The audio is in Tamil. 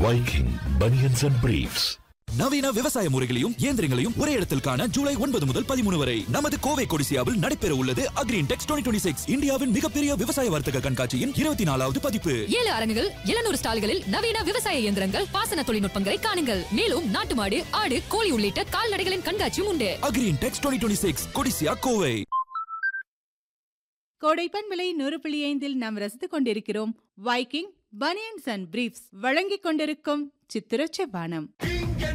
Viking Bunions and Briefs. நவீன விவசாய முறைகளையும் இயந்திரங்களையும் ஒரே இடத்தில் காண ஜூலை 9 முதல் 13 வரை நமது கோவை கொடிசியாவில் நடைபெற உள்ளது அக்ரீன்டெக்ஸ் 2026 இந்தியாவின் மிகப்பெரிய விவசாய வர்த்தக கண்காட்சியின் 24வது பதிப்பு. 7 அரங்குகள் 700 ஸ்டால்களில் நவீன விவசாய இயந்திரங்கள், பாசன தொழில்நுட்பங்களை காணுங்கள். மேலும் நாட்டு மாடு, ஆடு, கோழி உள்ளிட்ட கால்நடைகளின் கண்காட்சியும் உண்டு. அக்ரீன்டெக்ஸ் 2026 கொடிசியா கோவை. கோடைப்பன் விலை 100.5 நாம் ரசித்துக் கொண்டிருக்கிறோம். வைக்கிங் பனியன்ஸ் அண்ட் பிரீஃப்ஸ் வழங்கிக் கொண்டிருக்கும் சித்திரச்ச வானம்.